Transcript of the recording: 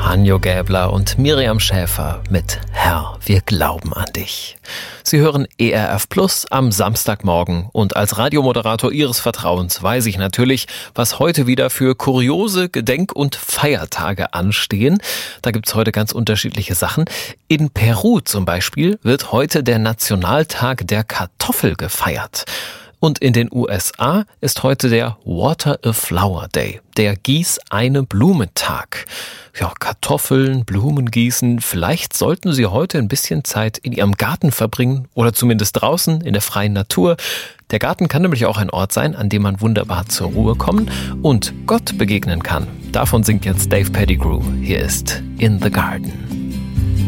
Anjo Gäbler und Miriam Schäfer mit Herr, wir glauben an dich. Sie hören ERF Plus am Samstagmorgen und als Radiomoderator Ihres Vertrauens weiß ich natürlich, was heute wieder für kuriose Gedenk- und Feiertage anstehen. Da gibt's heute ganz unterschiedliche Sachen. In Peru zum Beispiel wird heute der Nationaltag der Kartoffel gefeiert. Und in den USA ist heute der Water a Flower Day, der Gieß-eine-Blume-Tag. Ja, Kartoffeln, Blumen gießen, vielleicht sollten Sie heute ein bisschen Zeit in Ihrem Garten verbringen oder zumindest draußen in der freien Natur. Der Garten kann nämlich auch ein Ort sein, an dem man wunderbar zur Ruhe kommen und Gott begegnen kann. Davon singt jetzt Dave Pettigrew. Hier ist In the Garden.